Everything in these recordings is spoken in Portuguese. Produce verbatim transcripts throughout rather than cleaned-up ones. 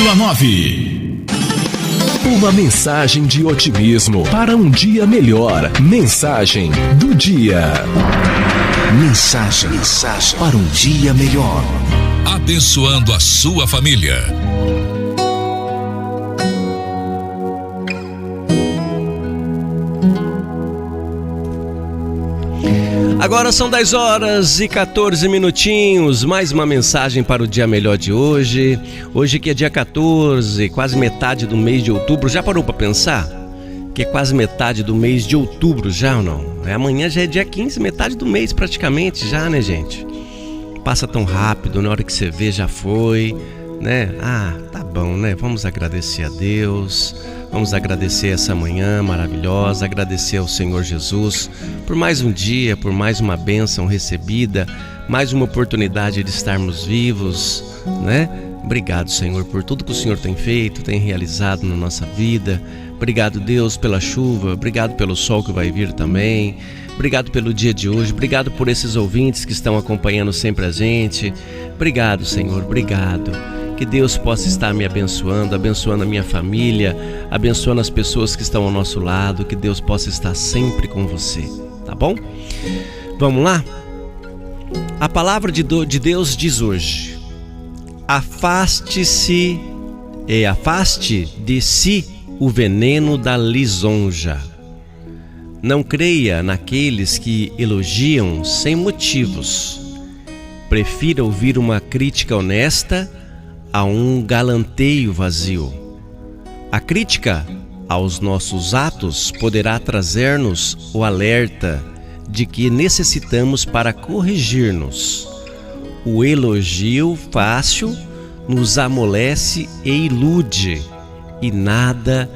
vírgula nove. Uma mensagem de otimismo para um dia melhor. Mensagem do dia. Mensagem, mensagem para um dia melhor. Abençoando a sua família. Agora são dez horas e quatorze minutinhos, mais uma mensagem para o dia melhor de hoje. Hoje que é dia quatorze, quase metade do mês de outubro. Já parou para pensar? Que é quase metade do mês de outubro já ou não? É, amanhã já é dia quinze, metade do mês praticamente já, né, gente? Passa tão rápido, na hora que você vê já foi, né? Ah, tá bom, né? Vamos agradecer a Deus. Vamos agradecer essa manhã maravilhosa, agradecer ao Senhor Jesus por mais um dia, por mais uma bênção recebida, mais uma oportunidade de estarmos vivos, né? Obrigado, Senhor, por tudo que o Senhor tem feito, tem realizado na nossa vida. Obrigado, Deus, pela chuva, obrigado pelo sol que vai vir também. Obrigado pelo dia de hoje, obrigado por esses ouvintes que estão acompanhando sempre a gente. Obrigado, Senhor, obrigado. Que Deus possa estar me abençoando, abençoando a minha família, abençoando as pessoas que estão ao nosso lado, que Deus possa estar sempre com você, tá bom? Vamos lá? A palavra de Deus diz hoje: afaste-se, e afaste de si o veneno da lisonja. Não creia naqueles que elogiam sem motivos. Prefira ouvir uma crítica honesta a um galanteio vazio. A crítica aos nossos atos poderá trazer-nos o alerta de que necessitamos para corrigir-nos. O elogio fácil nos amolece e ilude, e nada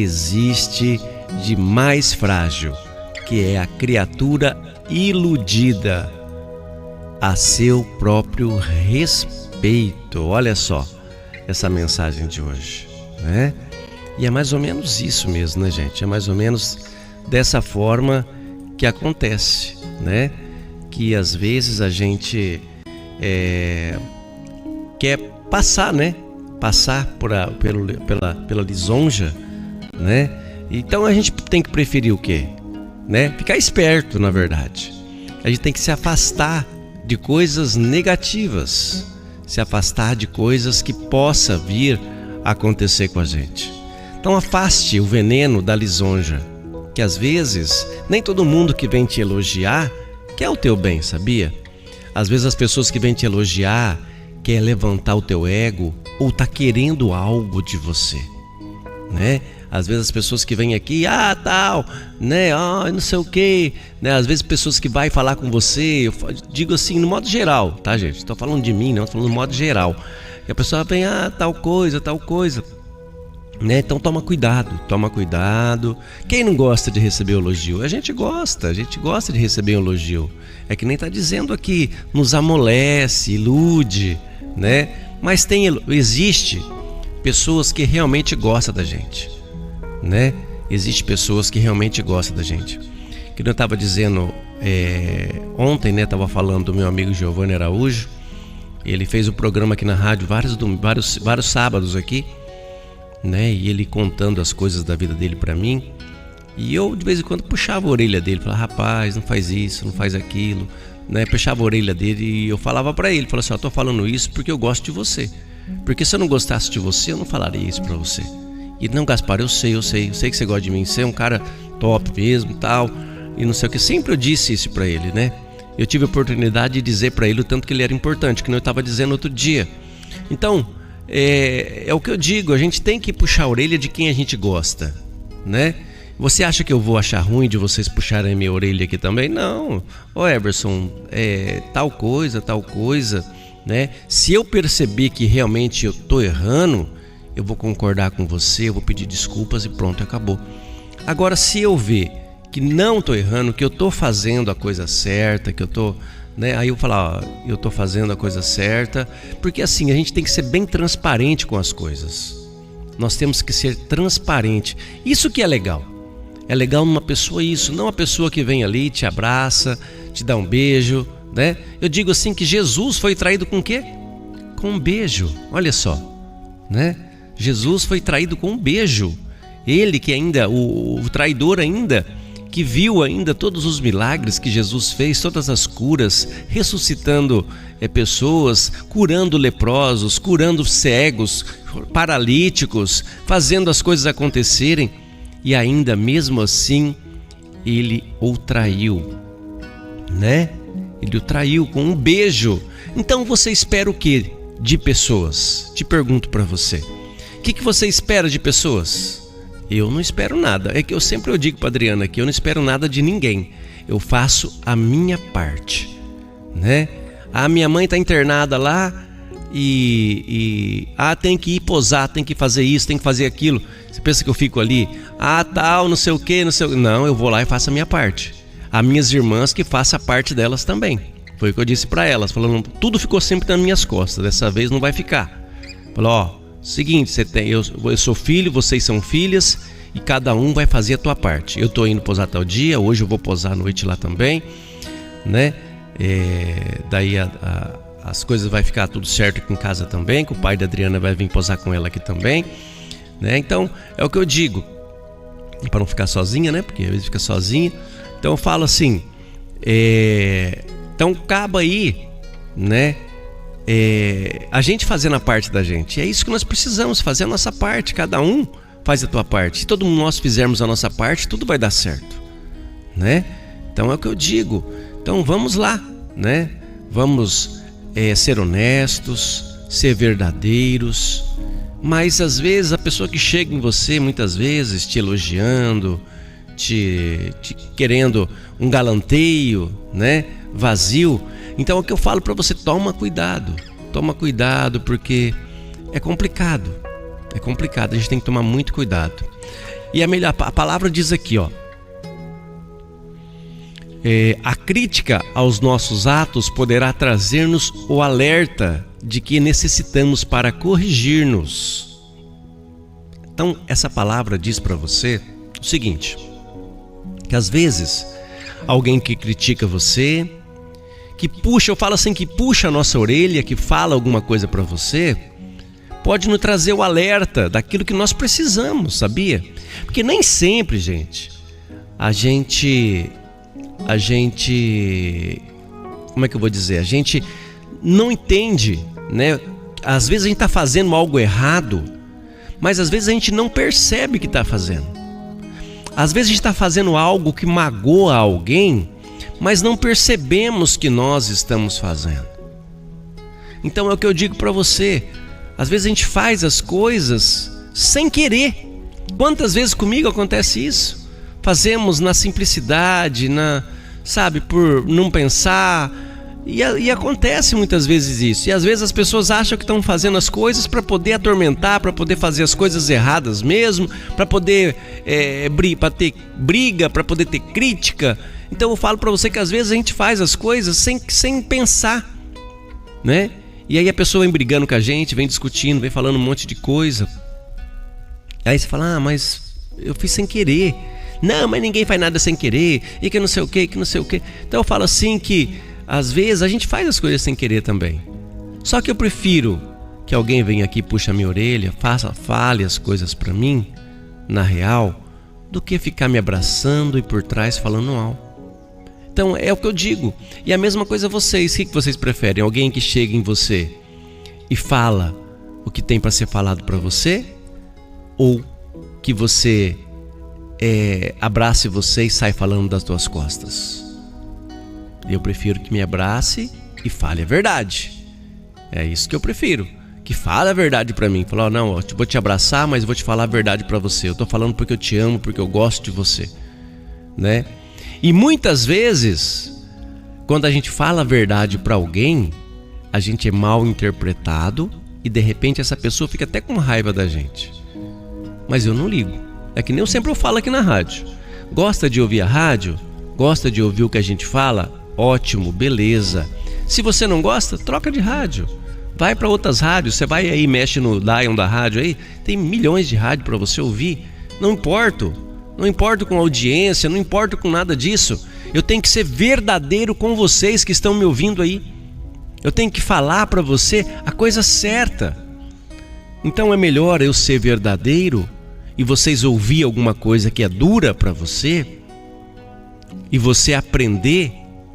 existe de mais frágil que é a criatura iludida a seu próprio respeito. Olha só essa mensagem de hoje, né? E é mais ou menos isso mesmo, né, gente? É mais ou menos dessa forma que acontece, né? Que às vezes a gente é, quer passar, né? Passar por a, pelo, pela, pela lisonja, né? Então a gente tem que preferir o quê? Né? Ficar esperto, na verdade. A gente tem que se afastar de coisas negativas, se afastar de coisas que possa vir a acontecer com a gente. Então afaste o veneno da lisonja, que às vezes nem todo mundo que vem te elogiar quer o teu bem, sabia? Às vezes as pessoas que vêm te elogiar quer levantar o teu ego ou tá querendo algo de você, né? Às vezes as pessoas que vêm aqui, ah, tal, né, ah, não sei o que, né? Às vezes pessoas que vai falar com você, eu digo assim, no modo geral, tá, gente? Estou falando de mim, não, estou falando no modo geral. E a pessoa vem, ah, tal coisa, tal coisa, né? Então toma cuidado, toma cuidado. Quem não gosta de receber elogio? A gente gosta, a gente gosta de receber elogio. É que nem tá dizendo aqui, nos amolece, ilude, né? Mas tem, existe pessoas que realmente gostam da gente, né? Existe pessoas que realmente gostam da gente. Que eu estava dizendo é, ontem, né? Estava falando do meu amigo Giovanni Araújo. Ele fez o programa aqui na rádio vários, vários, vários sábados aqui, né? E ele contando as coisas da vida dele para mim. E eu de vez em quando puxava a orelha dele, falava, rapaz, não faz isso, não faz aquilo, né? Puxava a orelha dele e eu falava para ele, falava assim, ó, tô falando isso porque eu gosto de você. Porque se eu não gostasse de você, eu não falaria isso para você. E não, Gaspar, eu sei, eu sei, eu sei que você gosta de mim, você é um cara top mesmo, tal, e não sei o que. Sempre eu disse isso para ele, né? Eu tive a oportunidade de dizer para ele o tanto que ele era importante, que não eu estava dizendo outro dia. Então, é, é o que eu digo, a gente tem que puxar a orelha de quem a gente gosta, né? Você acha que eu vou achar ruim de vocês puxarem a minha orelha aqui também? Não. Ô Everson, é, tal coisa, tal coisa, né? Se eu perceber que realmente eu tô errando, eu vou concordar com você, eu vou pedir desculpas e pronto, acabou. Agora, se eu ver que não tô errando, que eu tô fazendo a coisa certa, que eu tô, né? Aí eu vou falar, ó, eu tô fazendo a coisa certa, porque assim, a gente tem que ser bem transparente com as coisas. Nós temos que ser transparente. Isso que é legal. É legal numa pessoa isso, não uma pessoa que vem ali, te abraça, te dá um beijo, né? Eu digo assim que Jesus foi traído com o quê? Com um beijo, olha só, né? Jesus foi traído com um beijo. Ele que ainda, o, o traidor ainda, que viu ainda todos os milagres que Jesus fez, todas as curas, ressuscitando é, pessoas, curando leprosos, curando cegos, paralíticos, fazendo as coisas acontecerem, e ainda mesmo assim ele o traiu, né? Ele o traiu com um beijo. Então você espera o que de pessoas? Te pergunto para você, o que, que você espera de pessoas? Eu não espero nada. É que eu sempre eu digo para Adriana que eu não espero nada de ninguém. Eu faço a minha parte, né? A minha mãe está internada lá e, e ah, tem que ir posar, tem que fazer isso, tem que fazer aquilo. Você pensa que eu fico ali? Ah, tal, não sei o que, não sei o... Não, eu vou lá e faço a minha parte. As minhas irmãs que façam a parte delas também. Foi o que eu disse para elas, falando, tudo ficou sempre nas minhas costas. Dessa vez não vai ficar. Falou, ó, seguinte, você tem, eu, eu sou filho, vocês são filhas e cada um vai fazer a tua parte. Eu tô indo posar tal dia, hoje eu vou posar à noite lá também, né? É, daí a, a, as coisas vai ficar tudo certo aqui em casa também, que o pai da Adriana vai vir posar com ela aqui também, né? Então é o que eu digo, para não ficar sozinha, né? Porque às vezes fica sozinha. Então eu falo assim, é, então acaba aí, né? É, a gente fazendo a parte da gente. É isso que nós precisamos, fazer a nossa parte. Cada um faz a tua parte. Se todo mundo nós fizermos a nossa parte, tudo vai dar certo, né? Então é o que eu digo. Então vamos lá, né? Vamos é, ser honestos, ser verdadeiros. Mas às vezes a pessoa que chega em você, muitas vezes te elogiando, te, te querendo um galanteio, né? Vazio. Então é o que eu falo para você, toma cuidado, toma cuidado porque é complicado, é complicado, a gente tem que tomar muito cuidado. E a, melhor, a palavra diz aqui, ó, é, a crítica aos nossos atos poderá trazer-nos o alerta de que necessitamos para corrigir-nos. Então essa palavra diz para você o seguinte, que às vezes alguém que critica você, que puxa, eu falo assim, que puxa a nossa orelha, que fala alguma coisa para você, pode nos trazer o alerta daquilo que nós precisamos, sabia? Porque nem sempre, gente, a gente, a gente, como é que eu vou dizer? A gente não entende, né? Às vezes a gente está fazendo algo errado, mas às vezes a gente não percebe que está fazendo. Às vezes a gente está fazendo algo que magoa alguém, mas não percebemos que nós estamos fazendo. Então é o que eu digo para você, às vezes a gente faz as coisas sem querer. Quantas vezes comigo acontece isso? Fazemos na simplicidade, na, sabe, por não pensar, e, e acontece muitas vezes isso. E às vezes as pessoas acham que estão fazendo as coisas para poder atormentar, para poder fazer as coisas erradas mesmo, para poder é, para ter briga, para poder ter crítica. Então eu falo para você que às vezes a gente faz as coisas sem, sem pensar, né? E aí a pessoa vem brigando com a gente, vem discutindo, vem falando um monte de coisa. Aí você fala, ah, mas eu fiz sem querer. Não, mas ninguém faz nada sem querer, e que não sei o que, que não sei o que. Então eu falo assim que às vezes a gente faz as coisas sem querer também. Só que eu prefiro que alguém venha aqui, puxe a minha orelha, faça, fale as coisas para mim, na real, do que ficar me abraçando e por trás falando mal. Então é o que eu digo. E a mesma coisa vocês, o que vocês preferem? Alguém que chega em você e fala o que tem para ser falado para você? Ou que você é, abrace você e sai falando das tuas costas? Eu prefiro que me abrace e fale a verdade. É isso que eu prefiro, que fale a verdade para mim. Falar, oh, não, eu vou te abraçar, mas vou te falar a verdade para você. Eu tô falando porque eu te amo, porque eu gosto de você, né? E muitas vezes, quando a gente fala a verdade para alguém, a gente é mal interpretado e de repente essa pessoa fica até com raiva da gente. Mas eu não ligo. É que nem eu sempre eu falo aqui na rádio. Gosta de ouvir a rádio? Gosta de ouvir o que a gente fala? Ótimo, beleza. Se você não gosta, troca de rádio. Vai para outras rádios. Você vai aí, mexe no dial da rádio aí. Tem milhões de rádios para você ouvir. Não importa. Não importa com audiência, não importa com nada disso. Eu tenho que ser verdadeiro com vocês que estão me ouvindo aí. Eu tenho que falar para você a coisa certa. Então é melhor eu ser verdadeiro e vocês ouvir alguma coisa que é dura para você e você aprender,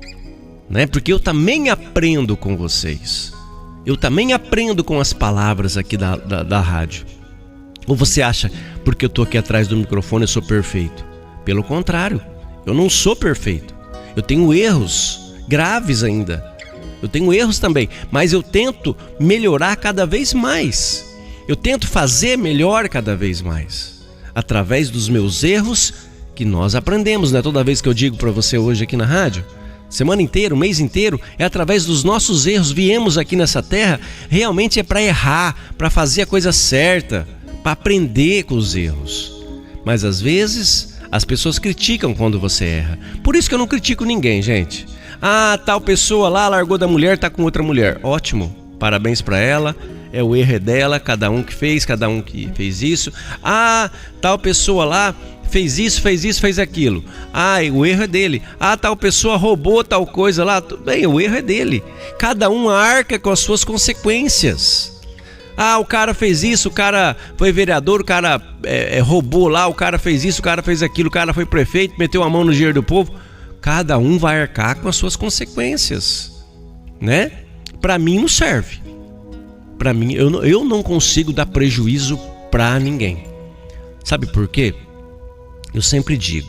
né? Porque eu também aprendo com vocês. Eu também aprendo com as palavras aqui da, da, da rádio. Ou você acha, porque eu tô aqui atrás do microfone, eu sou perfeito? Pelo contrário, eu não sou perfeito. Eu tenho erros graves ainda. Eu tenho erros também, mas eu tento melhorar cada vez mais. Eu tento fazer melhor cada vez mais. Através dos meus erros que nós aprendemos, né? Toda vez que eu digo para você hoje aqui na rádio, semana inteira, o mês inteiro, é através dos nossos erros. Viemos aqui nessa terra, realmente é para errar, para fazer a coisa certa, para aprender com os erros. Mas às vezes as pessoas criticam quando você erra. Por isso que eu não critico ninguém, gente. Ah, tal pessoa lá largou da mulher, tá com outra mulher. Ótimo, parabéns para ela. É o erro é dela, cada um que fez, cada um que fez isso. Ah, tal pessoa lá fez isso, fez isso, fez aquilo. Ah, o erro é dele. Ah, tal pessoa roubou tal coisa lá. Tudo bem, o erro é dele. Cada um arca com as suas consequências. Ah, o cara fez isso, o cara foi vereador, o cara é, é, roubou lá, o cara fez isso, o cara fez aquilo, o cara foi prefeito, meteu a mão no dinheiro do povo. Cada um vai arcar com as suas consequências, né? Para mim não serve. Para mim, eu não, eu não consigo dar prejuízo para ninguém. Sabe por quê? Eu sempre digo,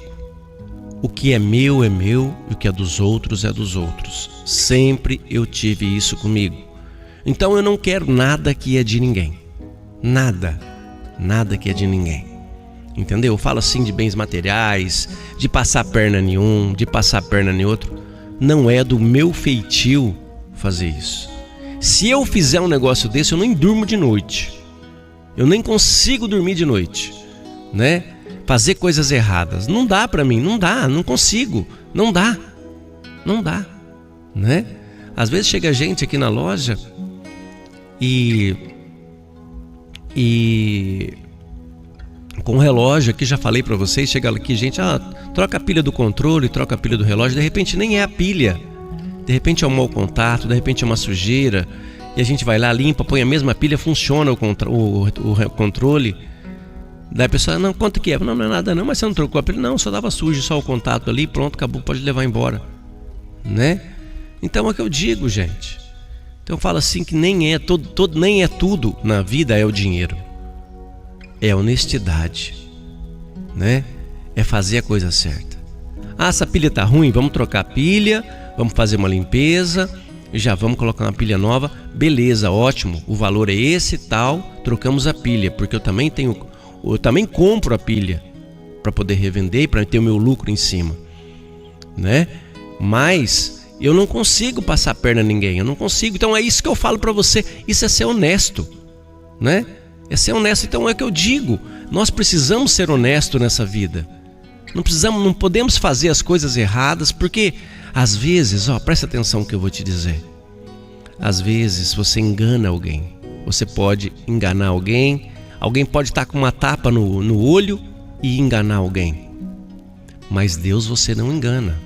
o que é meu é meu e o que é dos outros é dos outros. Sempre eu tive isso comigo. Então eu não quero nada que é de ninguém. Nada, nada que é de ninguém. Entendeu? Eu falo assim de bens materiais, de passar perna em um, de passar perna em outro. Não é do meu feitio fazer isso. Se eu fizer um negócio desse, eu nem durmo de noite. Eu nem consigo dormir de noite, né? Fazer coisas erradas. Não dá pra mim, não dá, não consigo. Não dá, não dá, né? Às vezes chega gente aqui na loja e... E... com o relógio aqui, já falei pra vocês, chega aqui gente, ah, troca a pilha do controle, troca a pilha do relógio, de repente nem é a pilha. De repente é um mau contato, de repente é uma sujeira, e a gente vai lá, limpa, põe a mesma pilha, funciona o, contra, o, o, o controle. Daí a pessoa, não, quanto que é? Não, não é nada não, mas você não trocou a pilha? Não, só dava sujo, só o contato ali, pronto, acabou, pode levar embora, né? Então é o que eu digo, gente. Então eu falo assim que nem é, todo, todo, nem é tudo na vida é o dinheiro. É a honestidade, né? É fazer a coisa certa. Ah, essa pilha tá ruim, vamos trocar a pilha, vamos fazer uma limpeza, já vamos colocar uma pilha nova. Beleza, ótimo, o valor é esse e tal, trocamos a pilha, porque eu também tenho, eu também compro a pilha para poder revender e para ter o meu lucro em cima, né? Mas eu não consigo passar a perna a ninguém, eu não consigo. Então é isso que eu falo para você, isso é ser honesto, né? É ser honesto. Então é o que eu digo, nós precisamos ser honestos nessa vida. Não precisamos, não podemos fazer as coisas erradas, porque às vezes, ó, presta atenção no que eu vou te dizer. Às vezes você engana alguém. Você pode enganar alguém. Alguém pode estar com uma tapa no, no olho e enganar alguém. Mas Deus você não engana.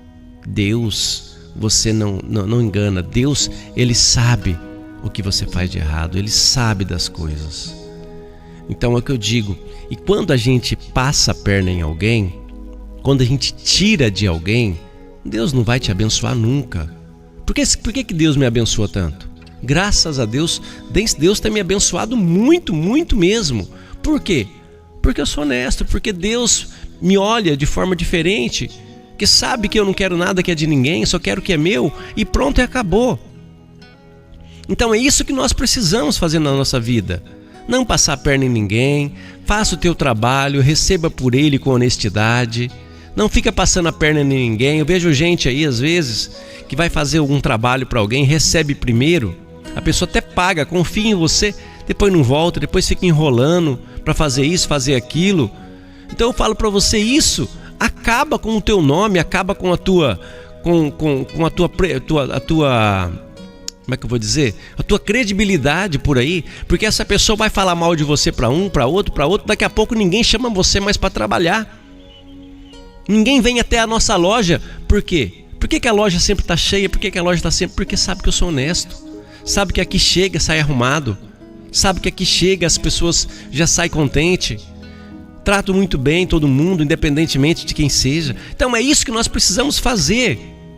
Deus você não, não, não engana. Deus, Ele sabe o que você faz de errado. Ele sabe das coisas. Então é o que eu digo. E quando a gente passa a perna em alguém, quando a gente tira de alguém, Deus não vai te abençoar nunca. Por que, por que, que Deus me abençoa tanto? Graças a Deus, Deus tem me abençoado muito, muito mesmo. Por quê? Porque eu sou honesto, porque Deus me olha de forma diferente, que sabe que eu não quero nada que é de ninguém, só quero o que é meu, e pronto, e acabou. Então é isso que nós precisamos fazer na nossa vida. Não passar a perna em ninguém, faça o teu trabalho, receba por ele com honestidade. Não fica passando a perna em ninguém. Eu vejo gente aí, às vezes, que vai fazer algum trabalho para alguém, recebe primeiro. A pessoa até paga, confia em você, depois não volta, depois fica enrolando para fazer isso, fazer aquilo. Então eu falo para você, isso acaba com o teu nome, acaba com a tua, com, com, com a tua, a tua, a tua, como é que eu vou dizer? A tua credibilidade por aí, porque essa pessoa vai falar mal de você para um, para outro, para outro, daqui a pouco ninguém chama você mais para trabalhar. Ninguém vem até a nossa loja, por quê? Por que, que a loja sempre está cheia? Por que, que a loja está sempre? Porque sabe que eu sou honesto, sabe que aqui chega, sai arrumado, sabe que aqui chega, as pessoas já saem contentes, trato muito bem todo mundo, independentemente de quem seja. Então é isso que nós precisamos fazer.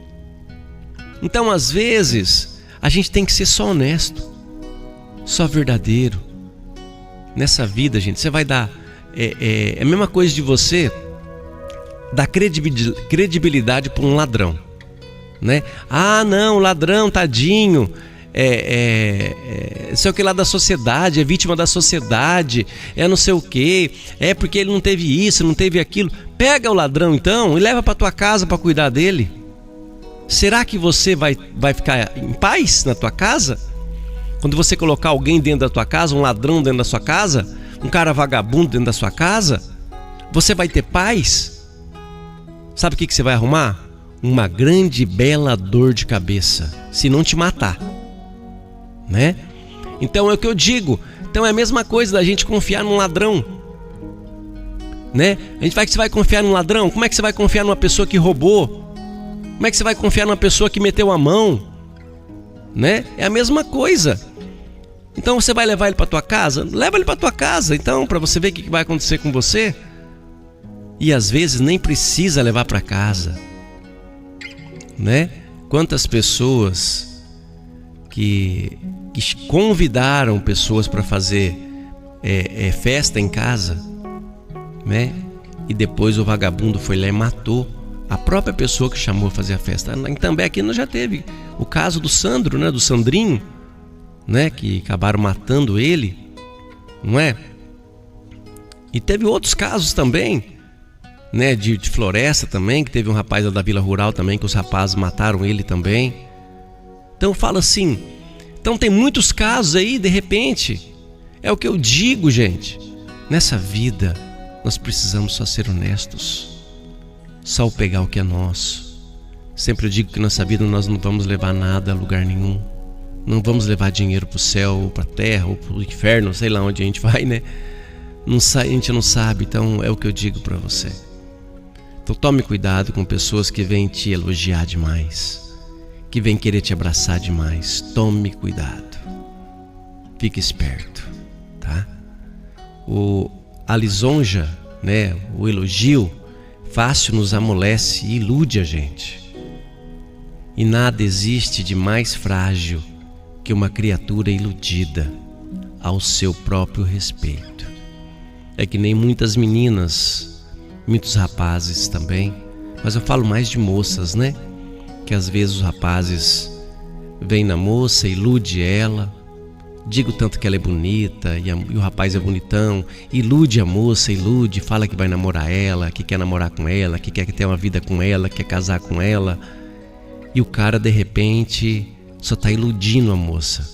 Então às vezes a gente tem que ser só honesto, só verdadeiro. Nessa vida, gente, você vai dar é, é, é a mesma coisa de você dar credibilidade para um ladrão, né? Ah, não, ladrão, tadinho, é, é, é sei o que lá da sociedade, é vítima da sociedade, é não sei o que, é porque ele não teve isso, não teve aquilo. Pega o ladrão então e leva para tua casa para cuidar dele. Será que você vai, vai ficar em paz na tua casa? Quando você colocar alguém dentro da tua casa, um ladrão dentro da sua casa, um cara vagabundo dentro da sua casa, você vai ter paz? Sabe o que, que você vai arrumar? Uma grande, bela dor de cabeça, se não te matar, né? Então é o que eu digo. Então é a mesma coisa da gente confiar num ladrão, né? A gente vai que você vai confiar num ladrão? Como é que você vai confiar numa pessoa que roubou? Como é que você vai confiar numa pessoa que meteu a mão, né? É a mesma coisa. Então você vai levar ele para tua casa? Leva ele para tua casa, então, para você ver o que vai acontecer com você. E às vezes nem precisa levar para casa, né? Quantas pessoas que, que convidaram pessoas para fazer é, é, festa em casa, né? E depois o vagabundo foi lá e matou a própria pessoa que chamou a fazer a festa. Também aqui nós já teve o caso do Sandro, né? Do Sandrinho, né? Que acabaram matando ele, não é? E teve outros casos também, né? De, de Floresta também, que teve um rapaz da Vila Rural também, que os rapazes mataram ele também. Então fala assim, então tem muitos casos aí, de repente. É o que eu digo, gente. Nessa vida nós precisamos só ser honestos, só pegar o que é nosso. Sempre eu digo que nessa vida nós não vamos levar nada a lugar nenhum. Não vamos levar dinheiro para o céu, ou para a terra, ou para o inferno, sei lá onde a gente vai, né? Não, a gente não sabe, então é o que eu digo para você. Então tome cuidado com pessoas que vêm te elogiar demais, que vêm querer te abraçar demais. Tome cuidado, fique esperto, tá? O, a lisonja, né? O elogio fácil nos amolece e ilude a gente. E nada existe de mais frágil que uma criatura iludida ao seu próprio respeito. É que nem muitas meninas, muitos rapazes também, mas eu falo mais de moças, né? Que às vezes os rapazes vêm na moça, ilude ela, digo tanto que ela é bonita e, a, e o rapaz é bonitão, ilude a moça, ilude, fala que vai namorar ela, que quer namorar com ela, que quer ter uma vida com ela, que quer casar com ela. E o cara de repente só está iludindo a moça,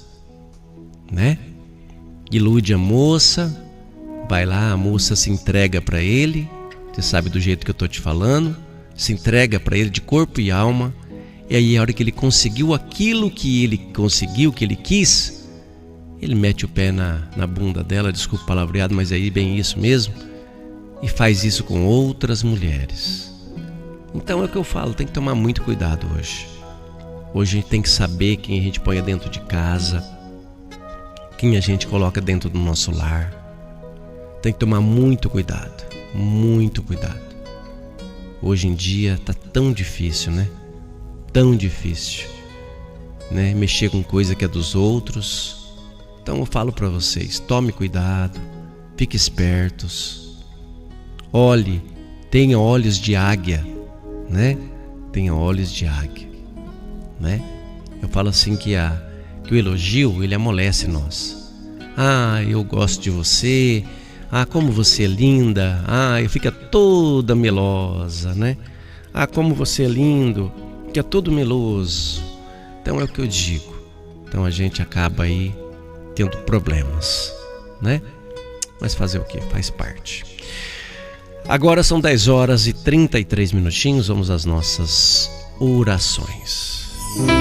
né? Ilude a moça, vai lá, a moça se entrega para ele, você sabe do jeito que eu estou te falando, se entrega para ele de corpo e alma, e aí a hora que ele conseguiu aquilo que ele conseguiu, que ele quis, ele mete o pé na, na bunda dela, desculpa o palavreado, mas é bem isso mesmo, e faz isso com outras mulheres. Então é o que eu falo, tem que tomar muito cuidado hoje. Hoje a gente tem que saber quem a gente põe dentro de casa, quem a gente coloca dentro do nosso lar. Tem que tomar muito cuidado, muito cuidado. Hoje em dia tá tão difícil, né? Tão difícil, né? Mexer com coisa que é dos outros. Então eu falo para vocês, tome cuidado, fique espertos. Olhe, tenha olhos de águia, né? Tenha olhos de águia, né? Eu falo assim que, a, que o elogio, ele amolece nós. Ah, eu gosto de você. Ah, como você é linda. Ah, eu fico toda melosa, né? Ah, como você é lindo. Fica todo meloso. Então é o que eu digo. Então a gente acaba aí tendo problemas, né? Mas fazer o quê? Faz parte. Agora são dez horas e trinta e três minutinhos. Vamos às nossas orações.